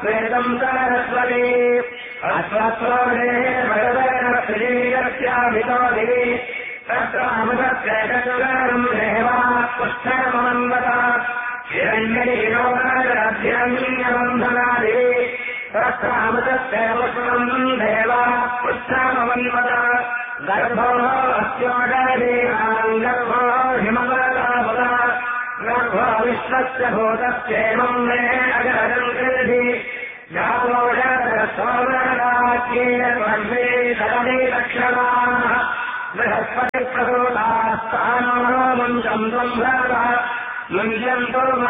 वेदम् सरस्वती अश्वत्रोणे भगवश्रीयस्यामितो दिवि तत्रामृतश्रेष्ठम् देवा पुष्ठमन्वत हिरण्यनिरोधरभ्यन्यबन्धनादिवि तत्रामृतश्रेष्ठम् देवा पुष्ठमन्वत गर्भो अस्योडदेवाम् गर्भो हिमवतावत गर्भो विश्वस्य भूतस्येवम् मे अगरम् कृधि जातोषोमराज्ये सदमे लक्षणाः बृहस्पतिप्रसूतास्तानो मुञ्चन्तुम् भरतः मुञ्चन्तु